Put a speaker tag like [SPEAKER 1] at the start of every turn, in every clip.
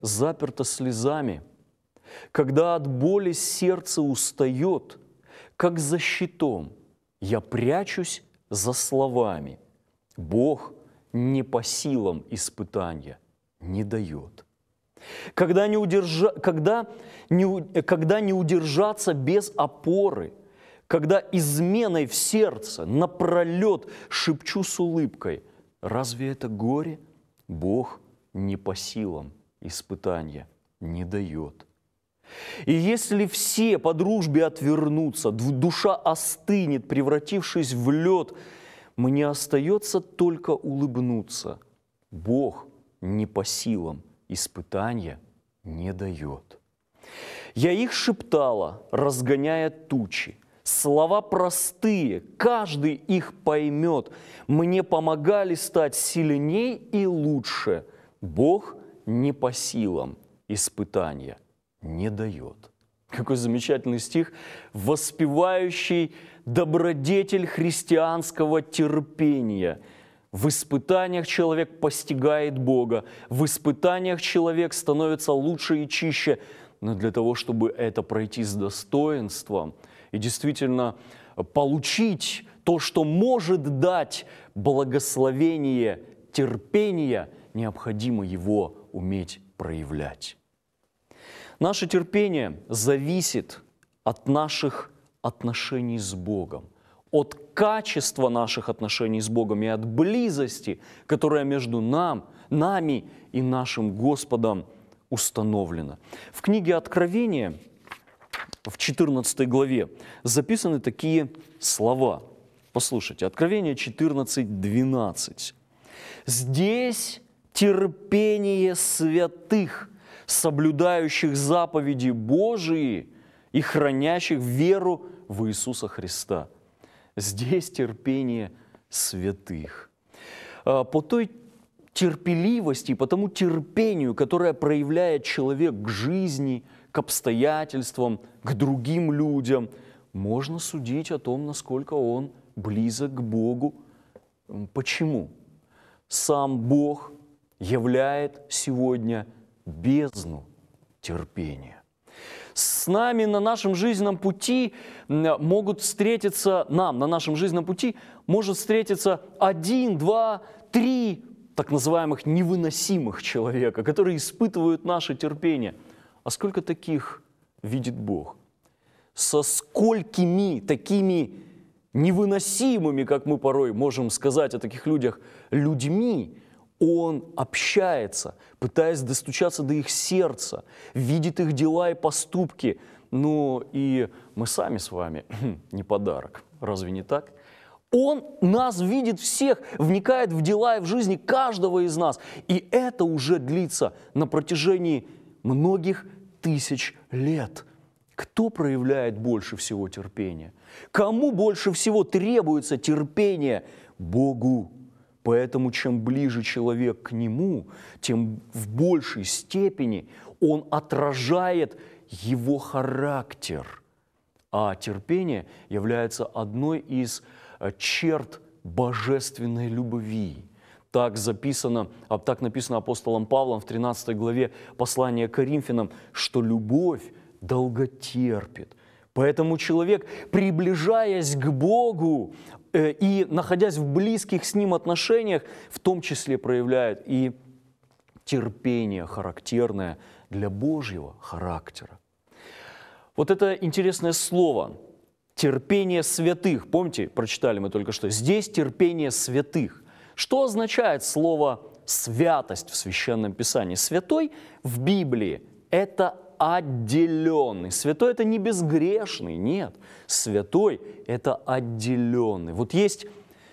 [SPEAKER 1] заперто слезами, когда от боли сердце устает, как за щитом я прячусь за словами. Бог не по силам испытания не дает. Когда не удержаться без опоры, когда изменой в сердце напролет шепчу с улыбкой, разве это горе? Бог не по силам испытания не дает. И если все по дружбе отвернутся, душа остынет, превратившись в лед, мне остается только улыбнуться. Бог не по силам испытания не дает. Я их шептала, разгоняя тучи. Слова простые, каждый их поймет. Мне помогали стать сильней и лучше. Бог не по силам испытания не дает. Какой замечательный стих, воспевающий добродетель христианского терпения. В испытаниях человек постигает Бога, в испытаниях человек становится лучше и чище. Но для того, чтобы это пройти с достоинством и действительно получить то, что может дать благословение терпения, необходимо его уметь проявлять. Наше терпение зависит от наших отношений с Богом, от качества наших отношений с Богом и от близости, которая между нами и нашим Господом установлена. В книге Откровения, в 14 главе, записаны такие слова. Послушайте, Откровение 14:12. «Здесь терпение святых, соблюдающих заповеди Божии и хранящих веру в Иисуса Христа». Здесь терпение святых. По той терпеливости, по тому терпению, которое проявляет человек к жизни, к обстоятельствам, к другим людям, можно судить о том, насколько он близок к Богу. Почему? Сам Бог являет сегодня бездну терпения. С нами на нашем жизненном пути могут встретиться, на нашем жизненном пути может встретиться 1, 2, 3 так называемых невыносимых человека, которые испытывают наше терпение. А сколько таких видит Бог? Со сколькими такими невыносимыми, как мы порой можем сказать о таких людях, людьми Он общается, пытаясь достучаться до их сердца, видит их дела и поступки. Ну и мы сами с вами не подарок, разве не так? Он нас видит всех, вникает в дела и в жизни каждого из нас. И это уже длится на протяжении многих тысяч лет. Кто проявляет больше всего терпения? Кому больше всего требуется терпение? Богу. Поэтому чем ближе человек к Нему, тем в большей степени он отражает его характер. А терпение является одной из черт божественной любви. Так написано апостолом Павлом в 13 главе послания к Коринфянам, что любовь долготерпит. Поэтому человек, приближаясь к Богу и находясь в близких с Ним отношениях, в том числе проявляет и терпение, характерное для Божьего характера. Вот это интересное слово «терпение святых». Помните, прочитали мы только что? Здесь терпение святых. Что означает слово «святость» в Священном Писании? Святой в Библии – это отделенный. Святой – это не безгрешный, нет. Святой – это отделенный. Вот есть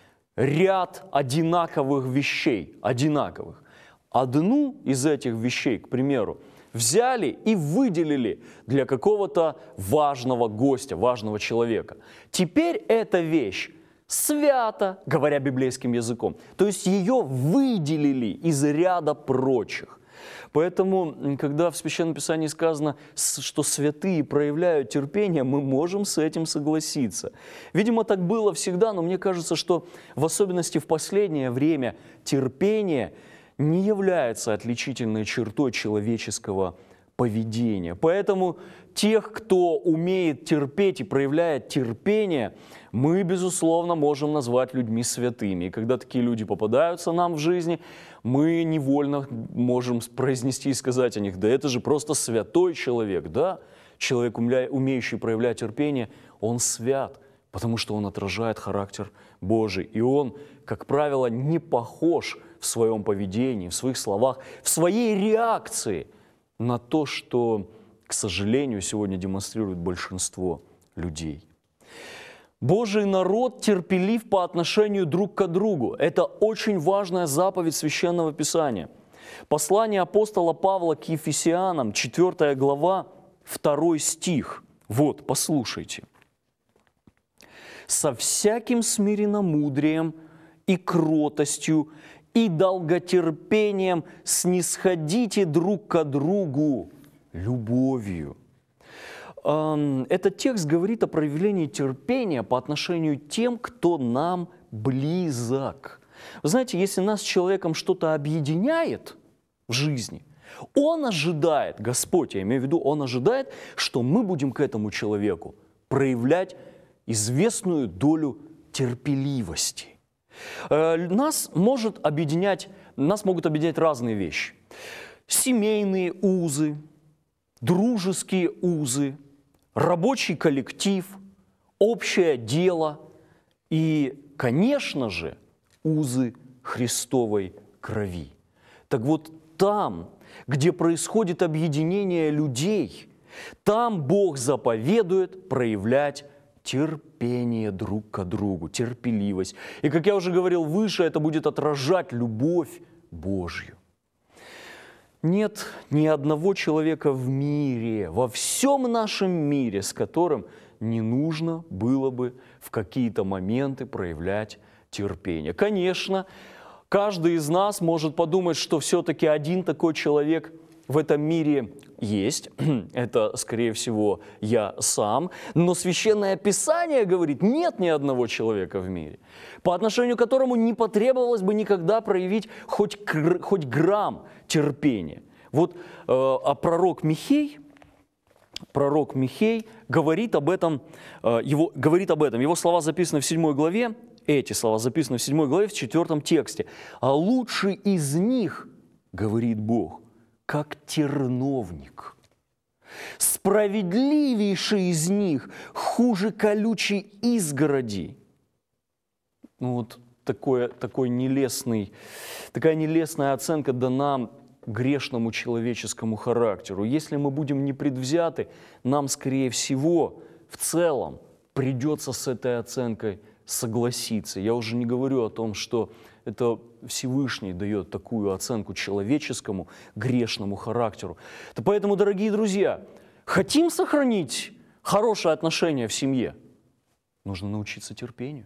[SPEAKER 1] ряд одинаковых вещей, одинаковых. Одну из этих вещей, к примеру, взяли и выделили для какого-то важного гостя, важного человека. Теперь эта вещь свята, говоря библейским языком. То есть ее выделили из ряда прочих. Поэтому, когда в Священном Писании сказано, что святые проявляют терпение, мы можем с этим согласиться. Видимо, так было всегда, но мне кажется, что в особенности в последнее время терпение не является отличительной чертой человеческого поведения. Поэтому тех, кто умеет терпеть и проявляет терпение, мы, безусловно, можем назвать людьми святыми. И когда такие люди попадаются нам в жизни, мы невольно можем произнести и сказать о них: да это же просто святой человек, да? Человек, умеющий проявлять терпение, он свят, потому что он отражает характер Божий. И он, как правило, не похож в своем поведении, в своих словах, в своей реакции на то, что, к сожалению, сегодня демонстрирует большинство людей. Божий народ терпелив по отношению друг к другу. Это очень важная заповедь Священного Писания. Послание апостола Павла к Ефесянам, 4 глава, 2 стих. Вот, послушайте. «Со всяким смиренномудрием и кротостью и долготерпением снисходите друг к другу любовью». Этот текст говорит о проявлении терпения по отношению к тем, кто нам близок. Вы знаете, если нас с человеком что-то объединяет в жизни, он ожидает, Господь, я имею в виду, Он ожидает, что мы будем к этому человеку проявлять известную долю терпеливости. Нас могут объединять разные вещи. Семейные узы, дружеские узы, рабочий коллектив, общее дело и, конечно же, узы Христовой крови. Так вот, там, где происходит объединение людей, там Бог заповедует проявлять терпение друг к другу, терпеливость. И, как я уже говорил выше, это будет отражать любовь Божью. Нет ни одного человека в мире, во всем нашем мире, с которым не нужно было бы в какие-то моменты проявлять терпение. Конечно, каждый из нас может подумать, что все-таки один такой человек в этом мире есть. Это, скорее всего, я сам. Но Священное Писание говорит, нет ни одного человека в мире, по отношению к которому не потребовалось бы никогда проявить хоть грамм терпения. Вот пророк Михей говорит об этом, его слова записаны в 7 главе, эти слова записаны в 7 главе, в 4 тексте. «А лучший из них, — говорит Бог, — как терновник. Справедливейший из них хуже колючей изгороди». Ну вот такая нелестная оценка дана грешному человеческому характеру. Если мы будем непредвзяты, нам, скорее всего, в целом придется с этой оценкой согласиться. Я уже не говорю о том, что это Всевышний дает такую оценку человеческому грешному характеру. Поэтому, дорогие друзья, хотим сохранить хорошие отношения в семье? Нужно научиться терпению.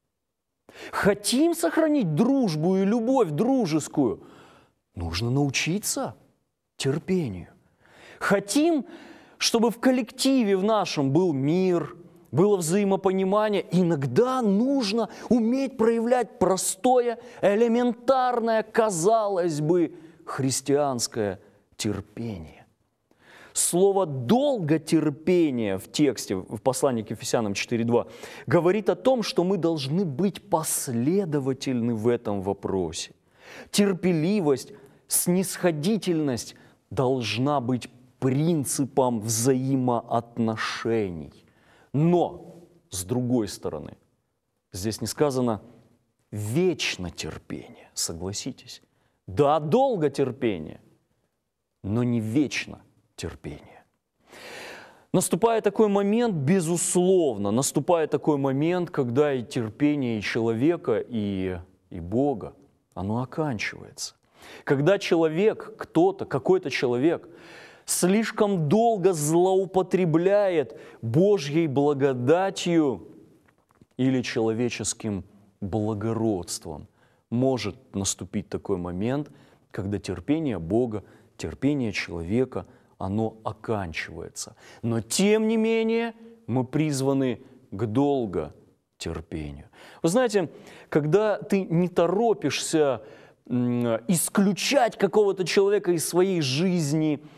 [SPEAKER 1] Хотим сохранить дружбу и любовь дружескую? Нужно научиться терпению. Хотим, чтобы в коллективе в нашем был мир, было взаимопонимание, иногда нужно уметь проявлять простое, элементарное, казалось бы, христианское терпение. Слово «долготерпение» в тексте, в послании к Ефесянам 4.2, говорит о том, что мы должны быть последовательны в этом вопросе. Терпеливость, снисходительность должна быть принципом взаимоотношений. Но, с другой стороны, здесь не сказано «вечно терпение», согласитесь. Да, долго терпение, но не вечно терпение. Наступает такой момент, безусловно, наступает такой момент, когда и терпение и человека, и Бога, оно оканчивается. Когда человек, какой-то человек слишком долго злоупотребляет Божьей благодатью или человеческим благородством, может наступить такой момент, когда терпение Бога, терпение человека, оно оканчивается. Но тем не менее мы призваны к долготерпению. Вы знаете, когда ты не торопишься исключать какого-то человека из своей жизни,